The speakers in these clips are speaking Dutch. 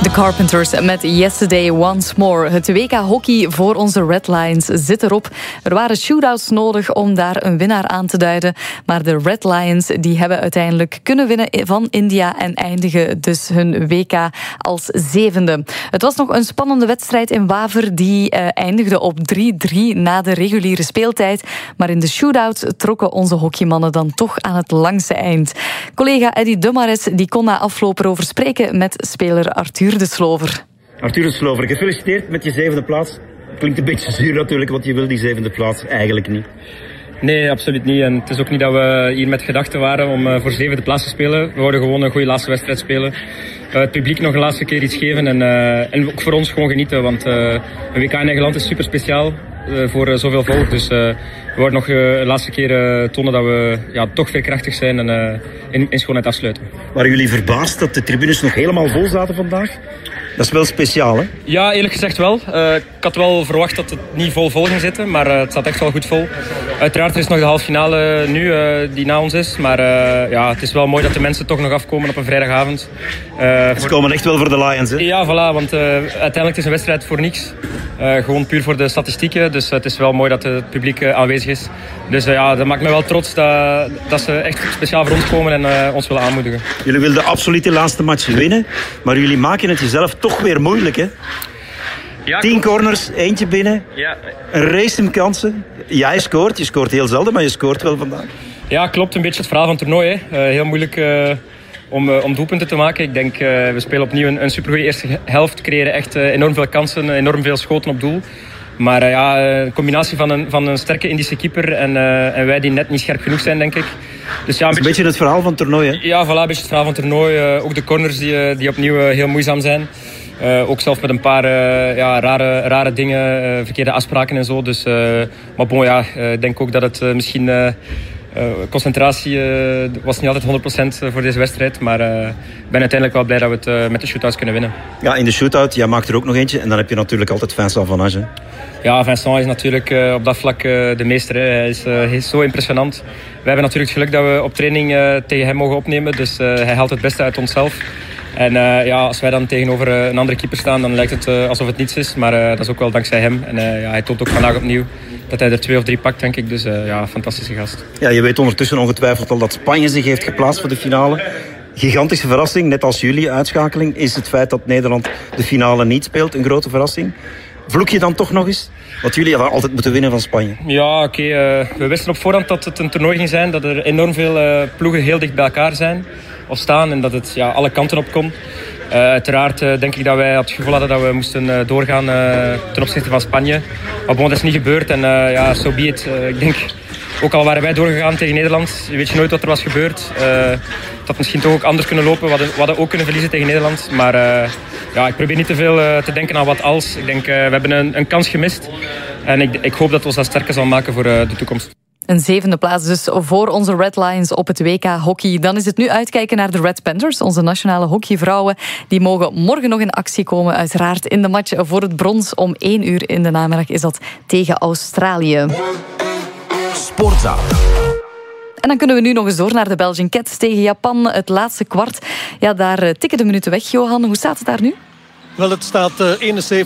The Carpenters met Yesterday Once More. Het WK-hockey voor onze Red Lions zit erop. Er waren shootouts nodig om daar een winnaar aan te duiden. Maar de Red Lions die hebben uiteindelijk kunnen winnen van India en eindigen dus hun WK als 7e. Het was nog een spannende wedstrijd in Waver. Die eindigde op 3-3 na de reguliere speeltijd. Maar in de shootouts trokken onze hockeymannen dan toch aan het langste eind. Collega Eddy Demares die kon na afloop erover spreken met speler Arthur de Slover. Arthur de Slover, gefeliciteerd met je 7e plaats. Klinkt een beetje zuur natuurlijk, want je wil die 7e plaats eigenlijk niet. Nee, absoluut niet. En het is ook niet dat we hier met gedachten waren om voor 7e plaats te spelen. We wilden gewoon een goede laatste wedstrijd spelen. Het publiek nog een laatste keer iets geven en ook voor ons gewoon genieten. Want een WK in eigen land is super speciaal voor zoveel volk. Dus we wilden nog de laatste keer tonen dat we toch veerkrachtig zijn en in schoonheid afsluiten. Waren jullie verbaasd dat de tribunes nog helemaal vol zaten vandaag? Dat is wel speciaal, hè? Ja, eerlijk gezegd wel. Ik had wel verwacht dat het niet vol ging zitten, maar het zat echt wel goed vol. Uiteraard er is nog de halve finale nu die na ons is, maar het is wel mooi dat de mensen toch nog afkomen op een vrijdagavond. Ze komen echt wel voor de Lions, hè? Ja, voilà, want uiteindelijk is een wedstrijd voor niks. Gewoon puur voor de statistieken, dus het is wel mooi dat het publiek aanwezig is. Dus dat maakt me wel trots dat ze echt speciaal voor ons komen en ons willen aanmoedigen. Jullie wilden absoluut de laatste match winnen, maar jullie maken het jezelf toch weer moeilijk, hè? Ja, 10 corners, eentje binnen, een race in kansen. Ja, je scoort heel zelden, maar je scoort wel vandaag. Ja, klopt, een beetje het verhaal van het toernooi. Heel moeilijk om doelpunten te maken. Ik denk, we spelen opnieuw een supergoeie eerste helft, creëren echt enorm veel kansen, enorm veel schoten op doel. Maar een combinatie van een sterke Indische keeper en wij die net niet scherp genoeg zijn, denk ik. Dus dat is een beetje het verhaal van het toernooi, hè? Ja, voilà, een beetje het verhaal van het toernooi. Ook de corners die opnieuw heel moeizaam zijn. Ook zelf met een paar rare dingen, verkeerde afspraken en zo. Dus, maar bon, ik denk ook dat het misschien... concentratie was niet altijd 100% voor deze wedstrijd. Maar ik ben uiteindelijk wel blij dat we het met de shootouts kunnen winnen. Ja, in de shootout, jij maakt er ook nog eentje. En dan heb je natuurlijk altijd Vincent Van Agge. Ja, Vincent is natuurlijk op dat vlak de meester. Hij is zo impressionant. We hebben natuurlijk het geluk dat we op training tegen hem mogen opnemen. Dus hij haalt het beste uit onszelf. En als wij dan tegenover een andere keeper staan, dan lijkt het alsof het niets is. Maar dat is ook wel dankzij hem. En hij toont ook vandaag opnieuw dat hij er 2 of 3 pakt, denk ik. Dus fantastische gast. Ja, je weet ondertussen ongetwijfeld al dat Spanje zich heeft geplaatst voor de finale. Gigantische verrassing, net als jullie uitschakeling. Is het feit dat Nederland de finale niet speelt een grote verrassing? Vloek je dan toch nog eens? Want jullie hadden altijd moeten winnen van Spanje. Ja, oké. We wisten op voorhand dat het een toernooi ging zijn. Dat er enorm veel ploegen heel dicht bij elkaar zijn of staan. En dat het alle kanten op kon. Uiteraard denk ik dat wij het gevoel hadden dat we moesten doorgaan ten opzichte van Spanje. Maar bon, dat is niet gebeurd. En so be it. Ik denk, ook al waren wij doorgegaan tegen Nederland, weet je nooit wat er was gebeurd. Het had misschien toch ook anders kunnen lopen. We hadden ook kunnen verliezen tegen Nederland. Maar ik probeer niet te veel te denken aan wat als. Ik denk, we hebben een kans gemist. En ik hoop dat we ons dat sterker zal maken voor de toekomst. Een 7e plaats dus voor onze Red Lions op het WK hockey. Dan is het nu uitkijken naar de Red Panthers, onze nationale hockeyvrouwen. Die mogen morgen nog in actie komen, uiteraard in de match voor het brons. Om 1 uur in de namiddag is dat tegen Australië. Sportzaal. En dan kunnen we nu nog eens door naar de Belgian Cats tegen Japan. Het laatste kwart. Ja, daar tikken de minuten weg, Johan. Hoe staat het daar nu? Wel, het staat 71-58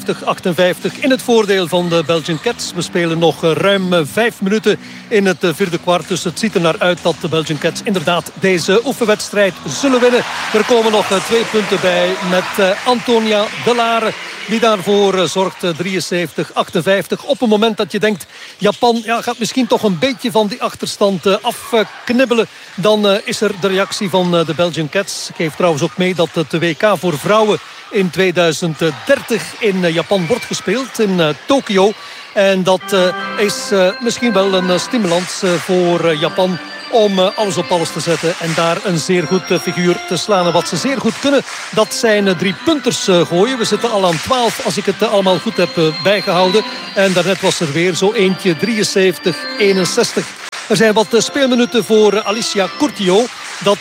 in het voordeel van de Belgian Cats. We spelen nog ruim 5 minuten in het vierde kwart. Dus het ziet er naar uit dat de Belgian Cats inderdaad deze oefenwedstrijd zullen winnen. Er komen nog 2 punten bij met Antonia Delare, die daarvoor zorgt. 73-58. Op het moment dat je denkt, Japan gaat misschien toch een beetje van die achterstand afknibbelen, dan is er de reactie van de Belgian Cats. Ik geef trouwens ook mee dat het WK voor vrouwen in 2030 in Japan wordt gespeeld, in Tokio. En dat is misschien wel een stimulans voor Japan om alles op alles te zetten en daar een zeer goed figuur te slaan. En wat ze zeer goed kunnen, dat zijn 3-punters gooien. We zitten al aan 12 als ik het allemaal goed heb bijgehouden. En daarnet was er weer zo eentje, 73-61. Er zijn wat speelminuten voor Alicia Courtillot. Dat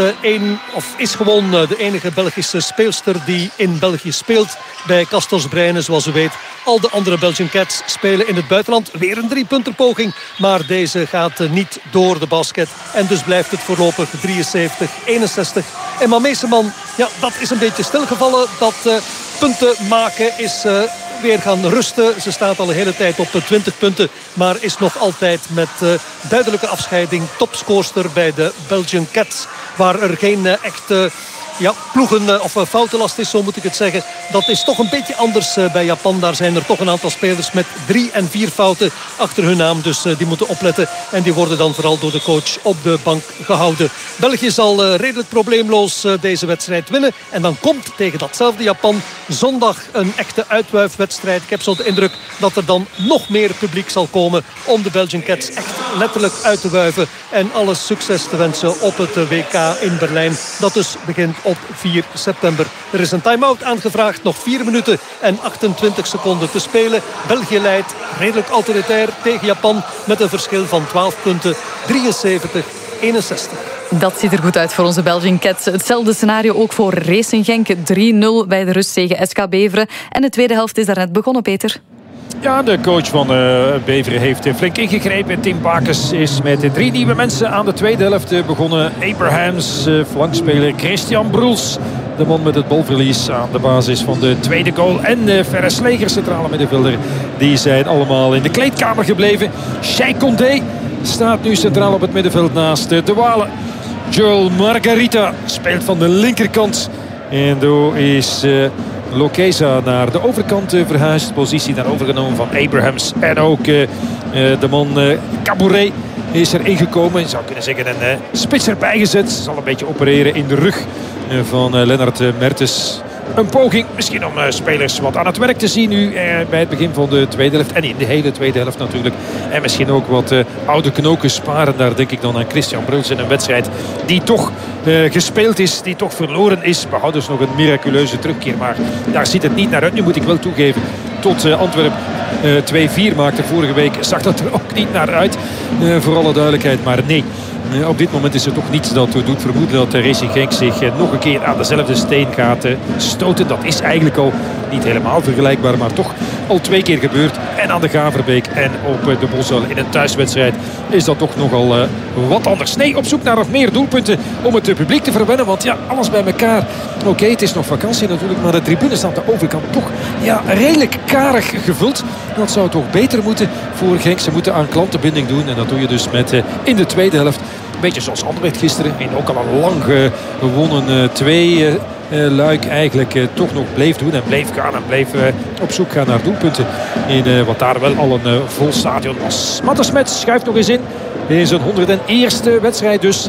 is gewoon de enige Belgische speelster die in België speelt bij Castres Bruyne, zoals u weet. Al de andere Belgian Cats spelen in het buitenland. Weer een 3-punterpoging, maar deze gaat niet door de basket. En dus blijft het voorlopig 73-61. En Mameseman, ja, dat is een beetje stilgevallen. Dat punten maken is weer gaan rusten. Ze staat al de hele tijd op 20 punten, maar is nog altijd met duidelijke afscheiding topscorster bij de Belgian Cats. Waar er geen echte ploegen of foutenlast is, zo moet ik het zeggen. Dat is toch een beetje anders bij Japan. Daar zijn er toch een aantal spelers met 3 en 4 fouten achter hun naam. Dus die moeten opletten. En die worden dan vooral door de coach op de bank gehouden. België zal redelijk probleemloos deze wedstrijd winnen. En dan komt tegen datzelfde Japan zondag een echte uitwuifwedstrijd. Ik heb zo de indruk dat er dan nog meer publiek zal komen om de Belgian Cats echt letterlijk uit te wuiven. En alle succes te wensen op het WK in Berlijn. Dat dus begint op 4 september. Er is een time-out aangevraagd. Nog 4 minuten en 28 seconden te spelen. België leidt redelijk autoritair tegen Japan met een verschil van 12 punten. 73-61. Dat ziet er goed uit voor onze Belgian Cats. Hetzelfde scenario ook voor Racing Genk. 3-0 bij de rust tegen SK Beveren. En de tweede helft is daar net begonnen, Peter. Ja, de coach van Beveren heeft flink ingegrepen. Tim Bakes is met 3 nieuwe mensen aan de tweede helft begonnen. Abrahams, flankspeler Christian Broels, de man met het balverlies aan de basis van de tweede goal. En Ferre Sleger, centrale middenvelder. Die zijn allemaal in de kleedkamer gebleven. Shai Condé staat nu centraal op het middenveld naast De Walen. Joel Margarita speelt van de linkerkant. En daar is Lokeza naar de overkant verhuisd. Positie dan overgenomen van Abrahams. En ook de man Cabouret is er ingekomen. Je zou kunnen zeggen een spits erbij gezet. Zal een beetje opereren in de rug van Lennart Mertens. Een poging misschien om spelers wat aan het werk te zien nu bij het begin van de tweede helft. En in de hele tweede helft natuurlijk. En misschien ook wat oude knoken sparen. Daar denk ik dan aan Christian Bruls in een wedstrijd die toch gespeeld is. Die toch verloren is. We houden dus nog een miraculeuze terugkeer. Maar daar ziet het niet naar uit. Nu moet ik wel toegeven. Tot Antwerpen 2-4 maakte vorige week. Zag dat er ook niet naar uit. Voor alle duidelijkheid. Maar nee. Op dit moment is er toch niets dat doet vermoeden dat Racing Genk zich nog een keer aan dezelfde steen gaat stoten. Dat is eigenlijk al niet helemaal vergelijkbaar, maar toch al 2 keer gebeurd. En aan de Gaverbeek en op de Bosuil in een thuiswedstrijd is dat toch nogal wat anders. Nee, op zoek naar nog meer doelpunten om het publiek te verwennen. Want ja, alles bij elkaar. Oké, het is nog vakantie natuurlijk, maar de tribunes aan de overkant toch redelijk karig gevuld. Dat zou toch beter moeten voor Genk. Ze moeten aan klantenbinding doen en dat doe je dus met in de tweede helft. Een beetje zoals Anderlecht gisteren. En ook al een lang gewonnen 2 luik eigenlijk toch nog bleef doen. En bleef gaan en bleef op zoek gaan naar doelpunten. In wat daar wel al een vol stadion was. Matte Smets schuift nog eens in zijn 101ste wedstrijd dus.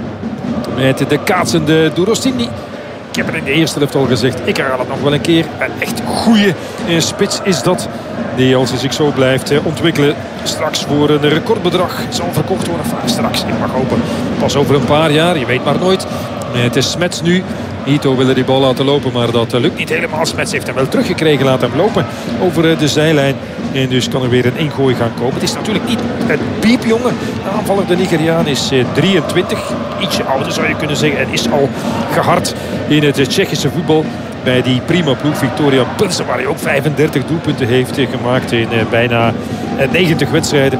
Met de kaatsende Durostini. Ik heb het in de eerste helft al gezegd. Ik herhaal het nog wel een keer. Een echt goede spits is dat. Die als hij zich zo blijft ontwikkelen straks voor een recordbedrag zal verkocht worden. Enfin, straks, ik mag hopen. Pas over een paar jaar, je weet maar nooit. Het is Smets nu. Ito wilde die bal laten lopen, maar dat lukt niet helemaal. Smets heeft hem wel teruggekregen, laat hem lopen over de zijlijn. En dus kan er weer een ingooi gaan komen. Het is natuurlijk niet een piepjonge aanvaller. De Nigeriaan is 23. Ietsje ouder zou je kunnen zeggen. En is al gehard in het Tsjechische voetbal. Bij die prima ploeg Victoria Pilsen, waar hij ook 35 doelpunten heeft gemaakt in bijna 90 wedstrijden.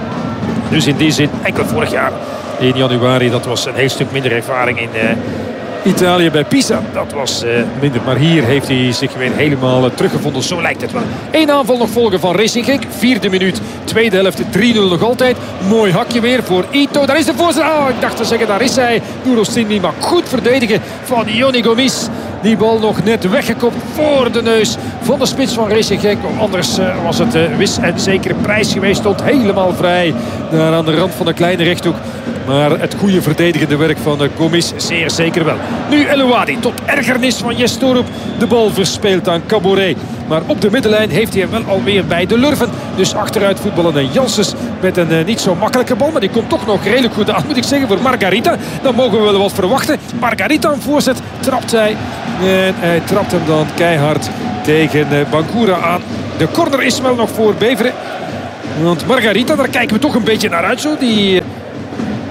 Dus in die zin, enkel vorig jaar in januari, dat was een heel stuk minder ervaring in Italië bij Pisa. Dat was minder, maar hier heeft hij zich weer helemaal teruggevonden. Zo lijkt het wel. 1 aanval nog volgen van Racing Genk. 4e minuut, tweede helft, 3-0 nog altijd. Mooi hakje weer voor Ito. Daar is de voorzet. Ik dacht te zeggen, daar is hij. Durostini, maar goed verdedigen van Jonny Gomis. Die bal nog net weggekopt voor de neus van de spits van Racing Genk. Anders was het wis en zeker prijs geweest. Stond helemaal vrij daar aan de rand van de kleine rechthoek. Maar het goede verdedigende werk van Gomis zeer zeker wel. Nu Elouadi tot ergernis van Jes Torup. De bal verspeelt aan Cabouret. Maar op de middenlijn heeft hij hem wel alweer bij de lurven. Dus achteruit voetballen en Janssens met een niet zo makkelijke bal. Maar die komt toch nog redelijk goed aan, moet ik zeggen, voor Margarita. Dan mogen we wel wat verwachten. Margarita een voorzet, trapt hij. En hij trapt hem dan keihard tegen Bangura aan. De corner is wel nog voor Beveren. Want Margarita, daar kijken we toch een beetje naar uit zo. Die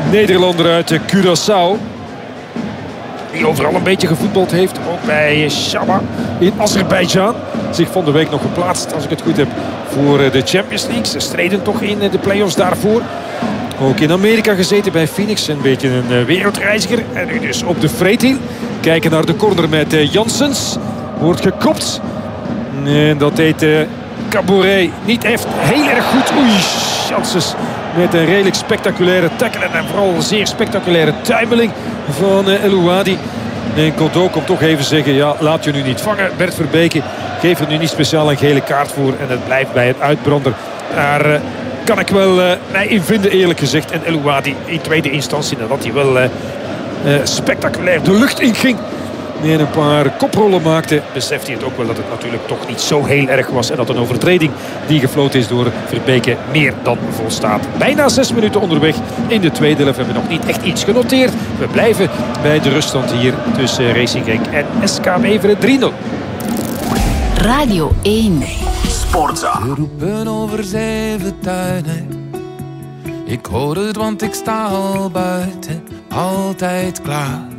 Nederlander uit Curaçao. Die overal een beetje gevoetbald heeft. Ook bij Shaba in Azerbeidzjan. Zich van de week nog geplaatst, als ik het goed heb, voor de Champions League. Ze streden toch in de play-offs daarvoor. Ook in Amerika gezeten bij Phoenix. Een beetje een wereldreiziger. En nu dus op de Vreethiel. Kijken naar de corner met Janssens. Wordt gekopt. En dat deed Cabouret niet echt heel erg goed. Oei, Janssens met een redelijk spectaculaire tackle. En vooral een zeer spectaculaire tuimeling van El Ouadi. En Godot komt toch even zeggen, ja, laat je nu niet vangen. Bert Verbeke geeft er nu niet speciaal een gele kaart voor. En het blijft bij het uitbrander. Daar kan ik wel mij in vinden, eerlijk gezegd. En El Ouadi in tweede instantie, nadat hij wel spectaculair de lucht inging en een paar koprollen maakte, beseft hij het ook wel dat het natuurlijk toch niet zo heel erg was. En dat een overtreding die gefloten is door Verbeke meer dan volstaat. Bijna 6 minuten onderweg in de tweede helft. We hebben nog niet echt iets genoteerd. We blijven bij de ruststand hier tussen Racing Genk en SK Beveren 3-0. Radio 1. Sportza. Ze roepen over 7 tuinen. Ik hoor het, want ik sta al buiten. Altijd klaar.